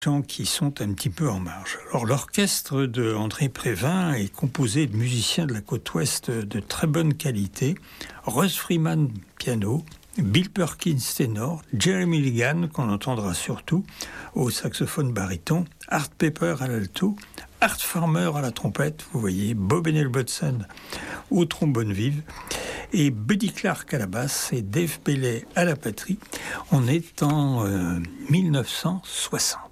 Gens qui sont un petit peu en marge. Alors l'orchestre de André Prévin est composé de musiciens de la côte ouest de très bonne qualité. Russ Freeman piano, Bill Perkins ténor, Jerry Mulligan qu'on entendra surtout au saxophone baryton, Art Pepper à l'alto, Art Farmer à la trompette, vous voyez, Bob Engelbretson au trombone vive, et Buddy Clark à la basse et Dave Bailey à la batterie. On est en 1960.